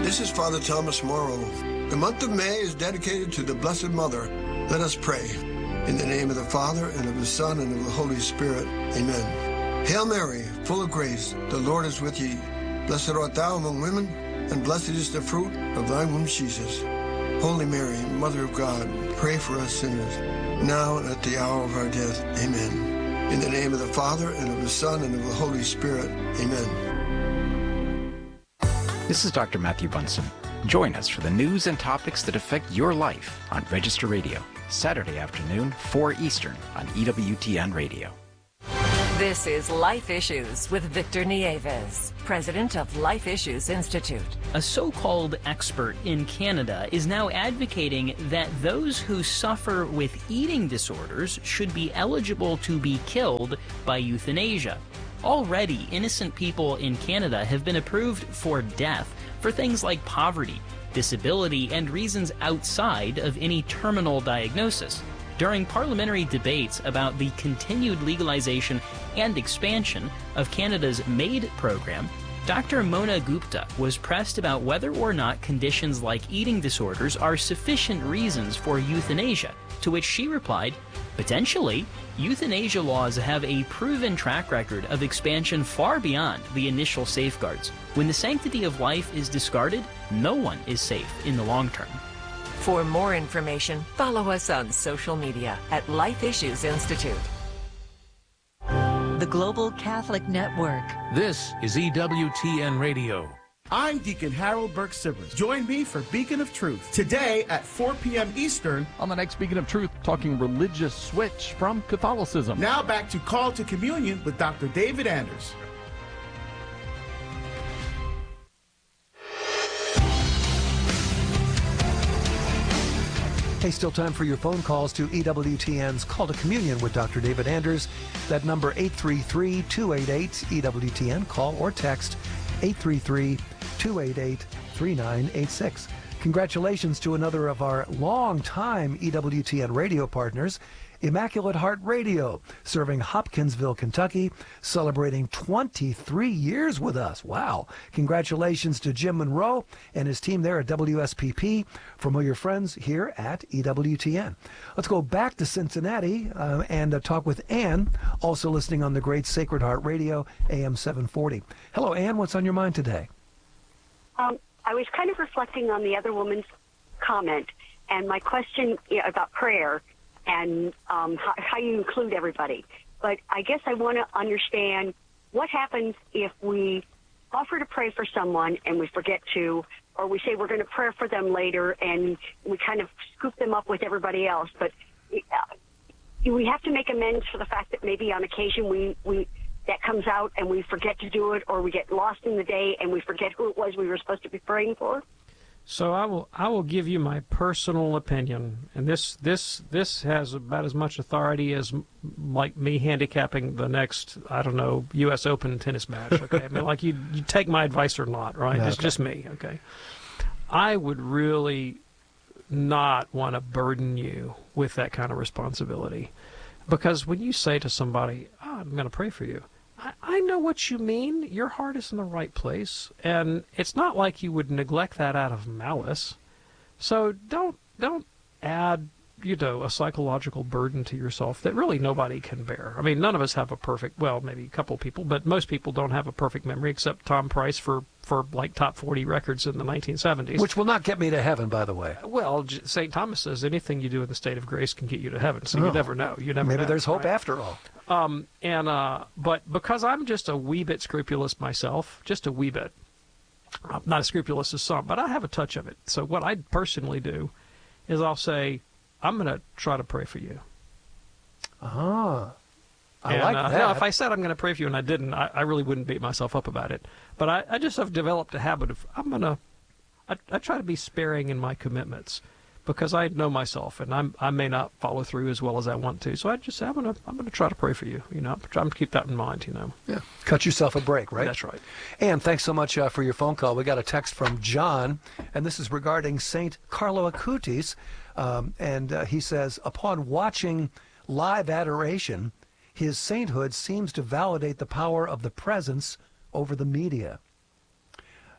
This is Father Thomas Morrow. The month of May is dedicated to the Blessed Mother. Let us pray. In the name of the Father, and of the Son, and of the Holy Spirit. Amen. Hail Mary, full of grace, the Lord is with thee. Blessed art thou among women, and blessed is the fruit of thy womb, Jesus. Holy Mary, Mother of God, pray for us sinners, now and at the hour of our death. Amen. In the name of the Father, and of the Son, and of the Holy Spirit. Amen. This is Dr. Matthew Bunson. Join us for the news and topics that affect your life on Register Radio, Saturday afternoon, 4 Eastern on EWTN Radio. This is Life Issues with Victor Nieves, president of Life Issues Institute. A so-called expert in Canada is now advocating that those who suffer with eating disorders should be eligible to be killed by euthanasia. Already, innocent people in Canada have been approved for death for things like poverty, disability, and reasons outside of any terminal diagnosis. During parliamentary debates about the continued legalization and expansion of Canada's MAID program, Dr. Mona Gupta was pressed about whether or not conditions like eating disorders are sufficient reasons for euthanasia, to which she replied, potentially. Euthanasia laws have a proven track record of expansion far beyond the initial safeguards. When the sanctity of life is discarded, no one is safe in the long term. For more information, follow us on social media at Life Issues Institute. The Global Catholic Network. This is EWTN Radio. I'm Deacon Harold Burke-Sivers. Join me for Beacon of Truth today at 4 p.m. Eastern. On the next Beacon of Truth, talking religious switch from Catholicism. Now back to Call to Communion with Dr. David Anders. Hey, still time for your phone calls to EWTN's Call to Communion with Dr. David Anders. That number 833-288-EWTN. Call or text 833-288-3986. Congratulations to another of our longtime EWTN radio partners, Immaculate Heart Radio, serving Hopkinsville, Kentucky, celebrating 23 years with us. Wow. Congratulations to Jim Monroe and his team there at WSPP, familiar friends here at EWTN. Let's go back to Cincinnati and talk with Ann, also listening on the great Sacred Heart Radio, AM 740. Hello, Ann. What's on your mind today? I was kind of reflecting on the other woman's comment, and my question about prayer and how you include everybody. But I guess I want to understand what happens if we offer to pray for someone and we forget to, or we say we're going to pray for them later and we kind of scoop them up with everybody else. But we have to make amends for the fact that maybe on occasion we that comes out and we forget to do it, or we get lost in the day and we forget who it was we were supposed to be praying for. So I will give you my personal opinion, and this has about as much authority as like me handicapping the next, I don't know, U.S. Open tennis match. Okay, I mean, like you take my advice or not, right? Okay. It's just me. Okay, I would really not want to burden you with that kind of responsibility, because when you say to somebody, "Oh, I'm going to pray for you," I know what you mean. Your heart is in the right place, and it's not like you would neglect that out of malice. So don't add, a psychological burden to yourself that really nobody can bear. I mean, none of us have a perfect, well, maybe a couple people, but most people don't have a perfect memory except Tom Price for like top 40 records in the 1970s. Which will not get me to heaven, by the way. Well, St. Thomas says anything you do in the state of grace can get you to heaven, so you never know. You never Maybe know, there's hope right? after all. But because I'm just a wee bit scrupulous myself, just a wee bit, I'm not as scrupulous as some, but I have a touch of it. So what I personally do is I'll say, I'm going to try to pray for you. I like that. Now, if I said I'm going to pray for you and I didn't, I really wouldn't beat myself up about it. But I just have developed a habit of I try to be sparing in my commitments, because I know myself and I may not follow through as well as I want to. So I just say I'm going to try to pray for you. I'm trying to keep that in mind. Yeah. Cut yourself a break, right? That's right. And thanks so much for your phone call. We got a text from John, and this is regarding Saint Carlo Acutis. And he says, upon watching live adoration, his sainthood seems to validate the power of the presence over the media.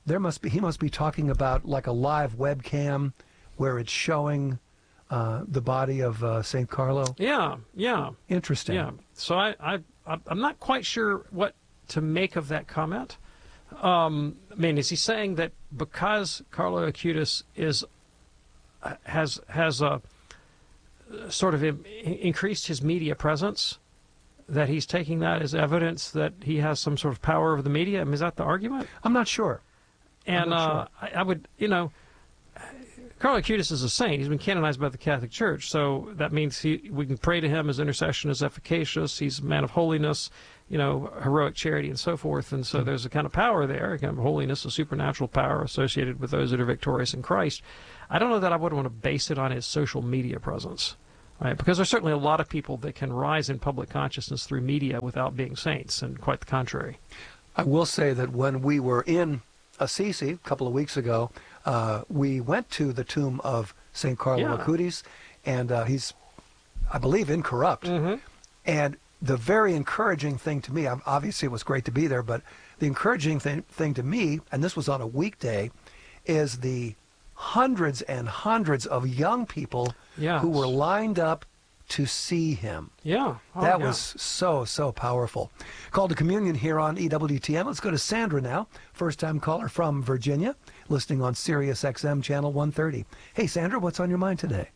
he must be talking about like a live webcam where it's showing the body of St. Carlo. Yeah. Interesting. Yeah. So I'm not quite sure what to make of that comment. I mean, is he saying that because Carlo Acutis has sort of increased his media presence, that he's taking that as evidence that he has some sort of power over the media? I mean, is that the argument? I'm not sure. And I would, Carlo Acutis is a saint. He's been canonized by the Catholic Church, so that means we can pray to him. His intercession is efficacious. He's a man of holiness, heroic charity and so forth. And so there's a kind of power there, a kind of holiness, a supernatural power associated with those that are victorious in Christ. I don't know that I would want to base it on his social media presence, right? Because there's certainly a lot of people that can rise in public consciousness through media without being saints, and quite the contrary. I will say that when we were in Assisi a couple of weeks ago, we went to the tomb of St. Carlo Acutis, and he's, I believe, incorrupt. Mm-hmm. And the very encouraging thing to me, obviously it was great to be there, but the encouraging thing to me, and this was on a weekday, is the hundreds and hundreds of young people who were lined up to see him. Yeah. That was so powerful. Call to communion here on EWTN. Let's go to Sandra now. First-time caller from Virginia, listening on Sirius XM Channel 130. Hey, Sandra, what's on your mind today?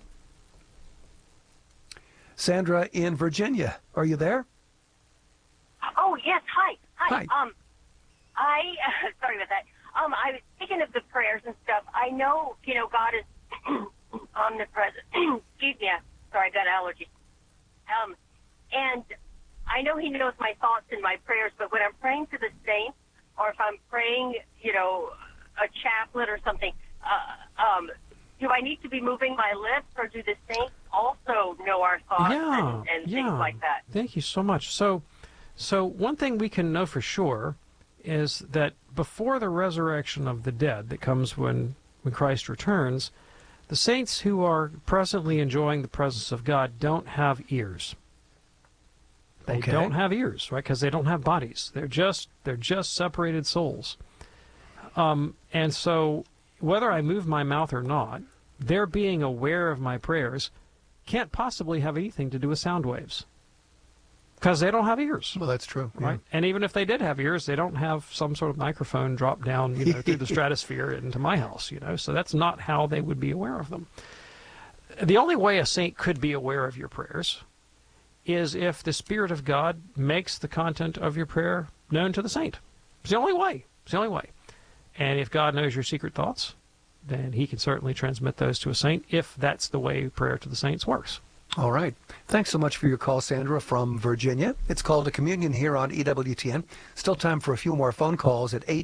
Sandra in Virginia, are you there? Oh, yes. Hi. Hi. Sorry about that. I was thinking of the prayers and stuff. I know, God is omnipresent. Excuse me. Sorry, I got allergies. And I know he knows my thoughts and my prayers, but when I'm praying to the saints, or if I'm praying, a chaplet or something, do I need to be moving my lips, or do the saints also know our thoughts and things like that? Thank you so much. So one thing we can know for sure is that before the resurrection of the dead that comes when Christ returns, the saints who are presently enjoying the presence of God don't have ears. They don't have ears, right? Because they don't have bodies. They're just separated souls. And so whether I move my mouth or not, their being aware of my prayers can't possibly have anything to do with sound waves. Because they don't have ears. Well, that's true. Right? Yeah. And even if they did have ears, they don't have some sort of microphone drop down through the stratosphere into my house. So that's not how they would be aware of them. The only way a saint could be aware of your prayers is if the Spirit of God makes the content of your prayer known to the saint. It's the only way. It's the only way. And if God knows your secret thoughts, then he can certainly transmit those to a saint if that's the way prayer to the saints works. All right. Thanks so much for your call, Sandra from Virginia. It's Call to Communion here on EWTN. Still time for a few more phone calls at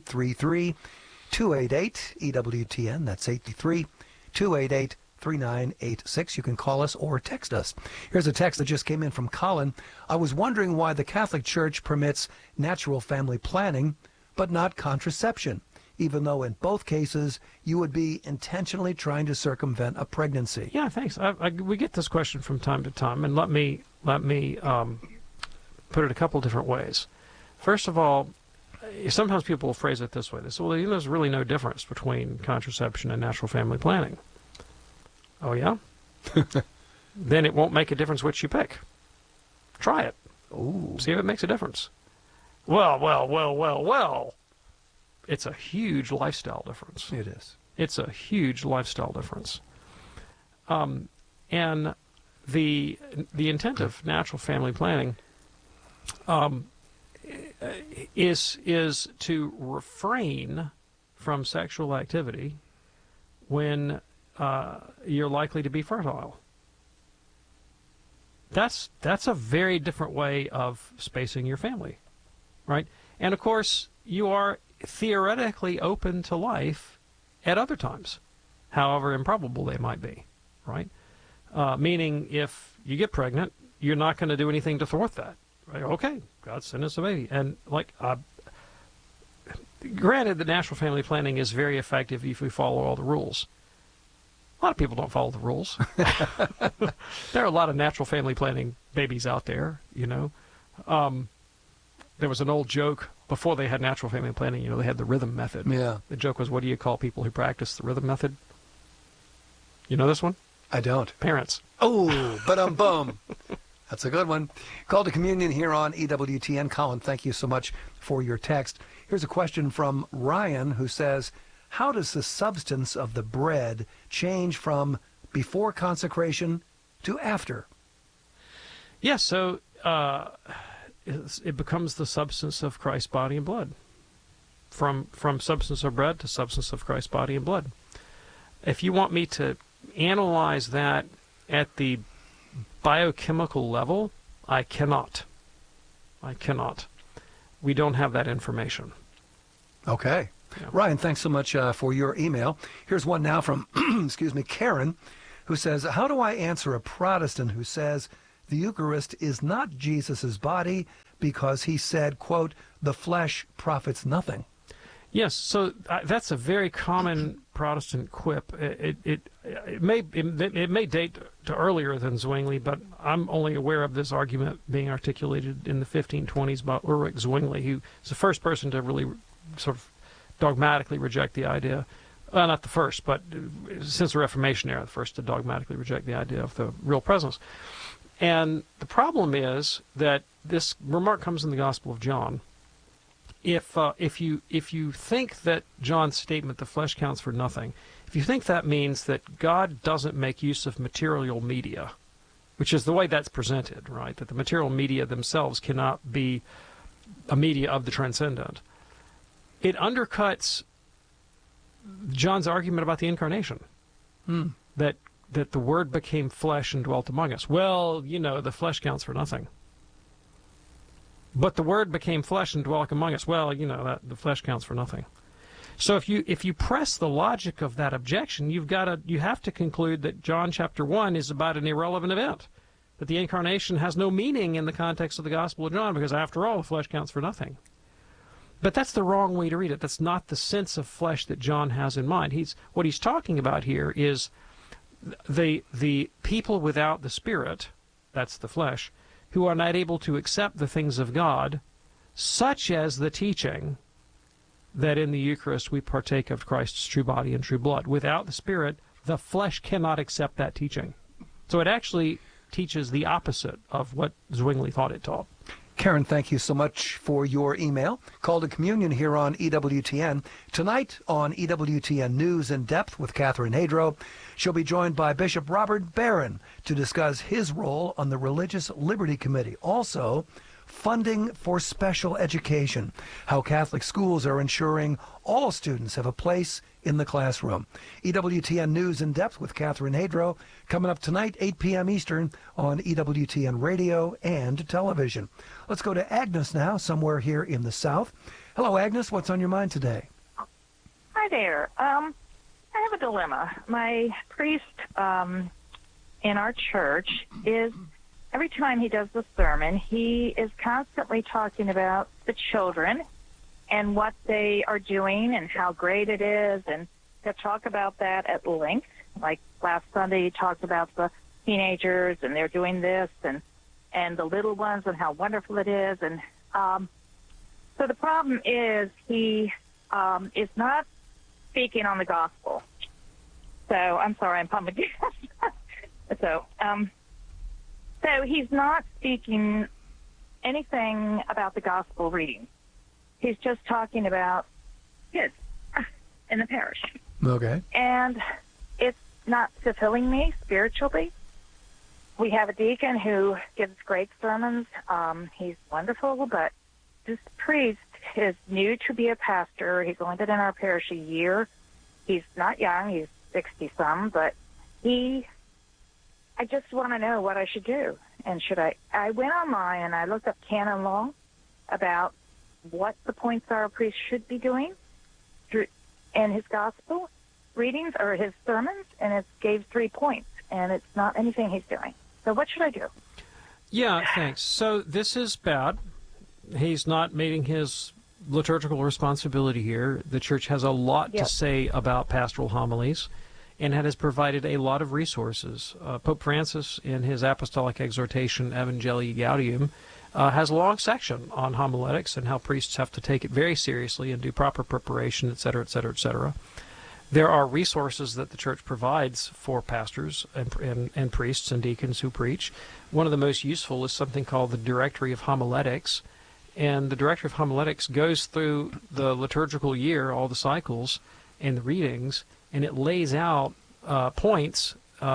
833-288-EWTN. That's 833-288-3986. You can call us or text us. Here's a text that just came in from Colin. I was wondering why the Catholic Church permits natural family planning, but not contraception, even though in both cases you would be intentionally trying to circumvent a pregnancy. Yeah, thanks. We get this question from time to time, and let me put it a couple different ways. First of all, sometimes people will phrase it this way. They say, well, there's really no difference between contraception and natural family planning. Oh, yeah? Then it won't make a difference which you pick. Try it. Ooh. See if it makes a difference. Well. It's a huge lifestyle difference. It is. It's a huge lifestyle difference. And the intent of natural family planning is to refrain from sexual activity when you're likely to be fertile. That's a very different way of spacing your family, right? And of course, you are theoretically open to life at other times, however improbable they might be, right? Meaning if you get pregnant, you're not going to do anything to thwart that, right? Okay, God sent us a baby. And granted that natural family planning is very effective if we follow all the rules. A lot of people don't follow the rules. There are a lot of natural family planning babies out there, There was an old joke before they had natural family planning, they had the rhythm method. Yeah. The joke was, what do you call people who practice the rhythm method? You know this one? I don't. Parents. Oh, ba-dum-bum. That's a good one. Call to communion here on EWTN. Colin, thank you so much for your text. Here's a question from Ryan who says, how does the substance of the bread change from before consecration to after? Yes, so it becomes the substance of Christ's body and blood. From substance of bread to substance of Christ's body and blood. If you want me to analyze that at the biochemical level, I cannot. We don't have that information. Okay. Yeah. Ryan, thanks so much for your email. Here's one now from, Karen, who says, how do I answer a Protestant who says the Eucharist is not Jesus' body because he said, quote, the flesh profits nothing? Yes, so that's a very common Protestant quip. It may date to earlier than Zwingli, but I'm only aware of this argument being articulated in the 1520s by Ulrich Zwingli, who is the first person to really sort of dogmatically reject the idea. Well, not the first, but since the Reformation era, the first to dogmatically reject the idea of the real presence. And the problem is that this remark comes in the Gospel of John. If you think that John's statement, the flesh counts for nothing, if you think that means that God doesn't make use of material media, which is the way that's presented, right, that the material media themselves cannot be a media of the transcendent, it undercuts John's argument about the incarnation, that the Word became flesh and dwelt among us. Well, the flesh counts for nothing. But the Word became flesh and dwelt among us. Well, that the flesh counts for nothing. So if you press the logic of that objection, you have to conclude that John chapter 1 is about an irrelevant event, that the incarnation has no meaning in the context of the Gospel of John, because after all, the flesh counts for nothing. But that's the wrong way to read it. That's not the sense of flesh that John has in mind. What he's talking about here is the people without the Spirit, that's the flesh, who are not able to accept the things of God, such as the teaching that in the Eucharist we partake of Christ's true body and true blood. Without the Spirit, the flesh cannot accept that teaching. So it actually teaches the opposite of what Zwingli thought it taught. Karen, thank you so much for your email. Call to communion here on EWTN. Tonight on EWTN News in Depth with Catherine Hadro, she'll be joined by Bishop Robert Barron to discuss his role on the Religious Liberty Committee. Also, funding for special education, how Catholic schools are ensuring all students have a place in the classroom. EWTN News in Depth with Catherine Hadro, coming up tonight, 8 p.m. Eastern on EWTN Radio and television. Let's go to Agnes now, somewhere here in the South. Hello, Agnes. What's on your mind today? Hi there. I have a dilemma. My priest in our church is, every time he does the sermon, he is constantly talking about the children and what they are doing and how great it is, and he'll talk about that at length. Like last Sunday, he talked about the teenagers and they're doing this, and the little ones and how wonderful it is. And so the problem is he is not speaking on the gospel. So I'm sorry, I'm pumping gas. So he's not speaking anything about the gospel reading. He's just talking about kids in the parish. Okay. And it's not fulfilling me spiritually. We have a deacon who gives great sermons. He's wonderful, but this priest is new to be a pastor. He's only been in our parish a year. He's not young. He's 60-some, but I just want to know what I should do. And I went online and I looked up canon law about what the points are a priest should be doing in his gospel readings or his sermons, and it gave 3 points, and it's not anything he's doing. So what should I do? Yeah, thanks. So this is bad. He's not meeting his liturgical responsibility here. The church has a lot to say about pastoral homilies, and it has provided a lot of resources. Pope Francis, in his apostolic exhortation, Evangelii Gaudium, has a long section on homiletics and how priests have to take it very seriously and do proper preparation, et cetera, et cetera, et cetera. There are resources that the church provides for pastors and priests and deacons who preach. One of the most useful is something called the Directory of Homiletics. And the Directory of Homiletics goes through the liturgical year, all the cycles and the readings, and it lays out points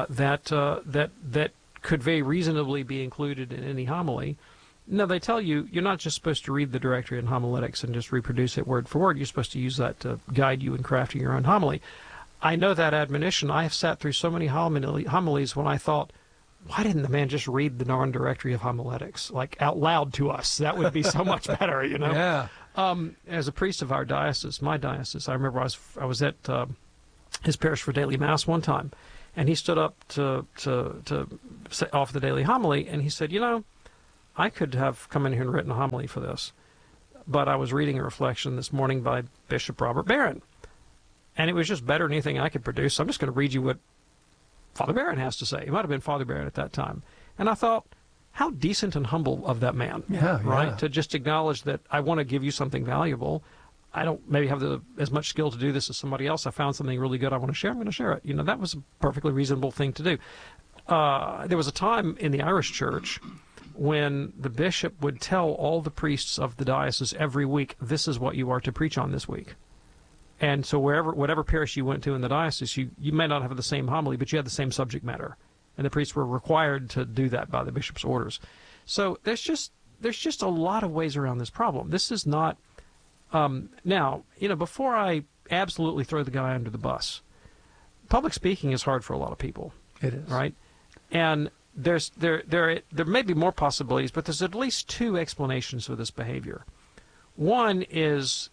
that could very reasonably be included in any homily. Now, they tell you you're not just supposed to read the Directory and Homiletics and just reproduce it word for word. You're supposed to use that to guide you in crafting your own homily. I know that admonition. I have sat through so many homilies when I thought, why didn't the man just read the darn Directory of Homiletics, like out loud to us? That would be so much better, you know? Yeah. As a priest of our diocese, my diocese, I remember I was at his parish for daily mass one time, and he stood up to offer the daily homily, and he said, you know, I could have come in here and written a homily for this, but I was reading a reflection this morning by Bishop Robert Barron, and it was just better than anything I could produce. So I'm just going to read you what Father Barron has to say. It might have been Father Barron at that time. And I thought, how decent and humble of that man, right? Yeah. To just acknowledge that I want to give you something valuable. I don't maybe have as much skill to do this as somebody else. I found something really good I want to share. I'm going to share it. You know, that was a perfectly reasonable thing to do. There was a time in the Irish Church when the bishop would tell all the priests of the diocese every week, this is what you are to preach on this week. And so whatever parish you went to in the diocese, you may not have the same homily, but you had the same subject matter. And the priests were required to do that by the bishop's orders. So there's just a lot of ways around this problem. This is not... now, you know, before I absolutely throw the guy under the bus, public speaking is hard for a lot of people. It is. Right? And there may be more possibilities, but there's at least two explanations for this behavior. One is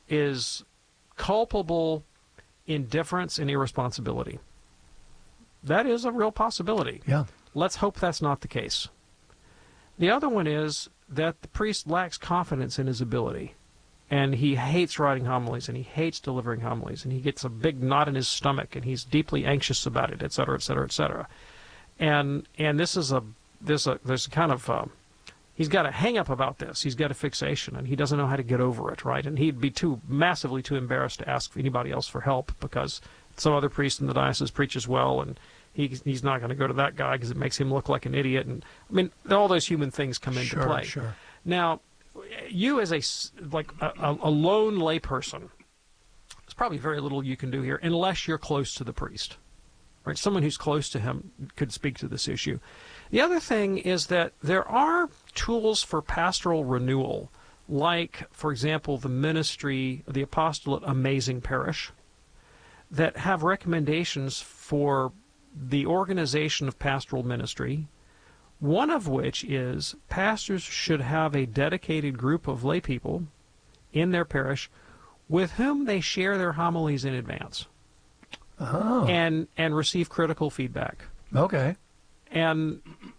culpable indifference and irresponsibility. That is a real possibility. Yeah. Let's hope that's not the case. The other one is that the priest lacks confidence in his ability, and he hates writing homilies, and he hates delivering homilies, and he gets a big knot in his stomach, and he's deeply anxious about it, et cetera, et cetera, et cetera. And there's a kind of he's got a hang up about this. He's got a fixation, and he doesn't know how to get over it, right? And he'd be massively too embarrassed to ask anybody else for help because some other priest in the diocese preaches well, and he's not going to go to that guy because it makes him look like an idiot. And I mean, all those human things come into play. Sure. Now, you as a lone lay person, there's probably very little you can do here unless you're close to the priest. Right, someone who's close to him could speak to this issue. The other thing is that there are tools for pastoral renewal, like, for example, the ministry, the apostolate Amazing Parish, that have recommendations for the organization of pastoral ministry, one of which is pastors should have a dedicated group of lay people in their parish with whom they share their homilies in advance. Oh. And receive critical feedback. Okay. And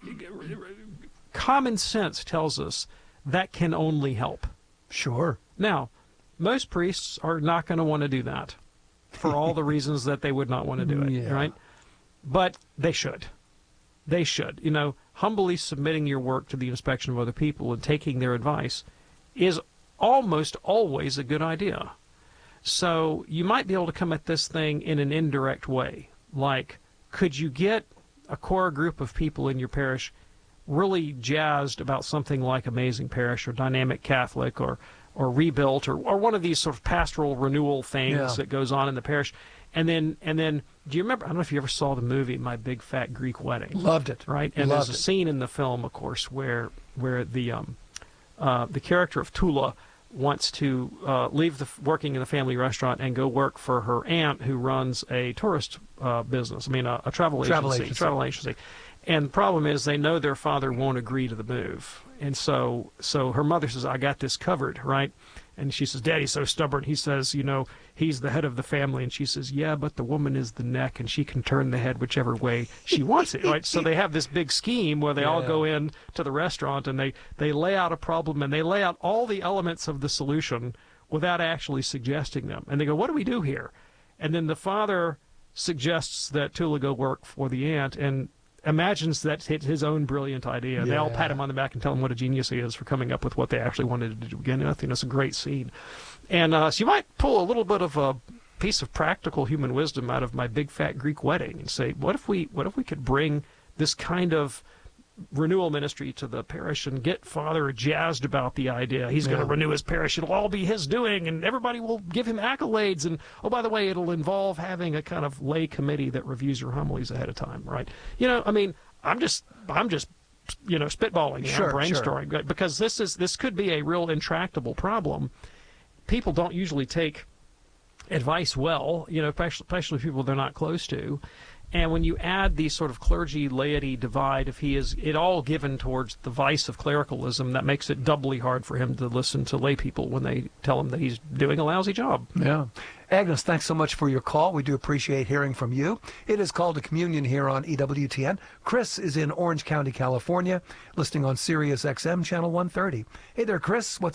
common sense tells us that can only help. Sure. Now, most priests are not going to want to do that for all the reasons that they would not want to do it, right? But they should. They should. You know, humbly submitting your work to the inspection of other people and taking their advice is almost always a good idea. So you might be able to come at this thing in an indirect way. Like, could you get a core group of people in your parish really jazzed about something like Amazing Parish or Dynamic Catholic or Rebuilt or one of these sort of pastoral renewal things that goes on in the parish? And then, do you remember, I don't know if you ever saw the movie My Big Fat Greek Wedding. Loved it. Right? And there's a scene in the film, of course, where the character of Tula wants to leave working in the family restaurant and go work for her aunt who runs a tourist business. I mean, a travel agency. And the problem is they know their father won't agree to the move. And so her mother says, I got this covered, right? And she says, Daddy's so stubborn. He says, you know, he's the head of the family. And she says, yeah, but the woman is the neck, and she can turn the head whichever way she wants it, right? So they have this big scheme where they all go in to the restaurant, and they lay out a problem, and they lay out all the elements of the solution without actually suggesting them. And they go, what do we do here? And then the father suggests that Tula go work for the aunt, and imagines that's his own brilliant idea. Yeah. They all pat him on the back and tell him what a genius he is for coming up with what they actually wanted to do to begin with. It's a great scene. And so you might pull a little bit of a piece of practical human wisdom out of My Big Fat Greek Wedding and say, what if we could bring this kind of renewal ministry to the parish and get Father jazzed about the idea. He's going to renew his parish. It'll all be his doing, and everybody will give him accolades. And, oh, by the way, it'll involve having a kind of lay committee that reviews your homilies ahead of time, right? I'm just spitballing, brainstorming, because this could be a real intractable problem. People don't usually take advice well, especially people they're not close to. And when you add the sort of clergy-laity divide, if he is it all given towards the vice of clericalism, that makes it doubly hard for him to listen to lay people when they tell him that he's doing a lousy job. Yeah. Agnes, thanks so much for your call. We do appreciate hearing from you. It is Call to Communion here on EWTN. Chris is in Orange County, California, listening on Sirius XM Channel 130. Hey there, Chris. What's